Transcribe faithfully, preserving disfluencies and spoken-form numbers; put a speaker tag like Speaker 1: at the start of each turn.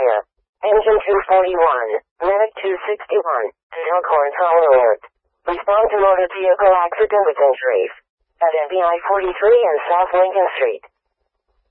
Speaker 1: fire. Engine two forty-one, Medic two sixty-one, to Elkhorn Tower Alert. Respond to motor vehicle accident with injuries. At N B I forty-three and South Lincoln Street.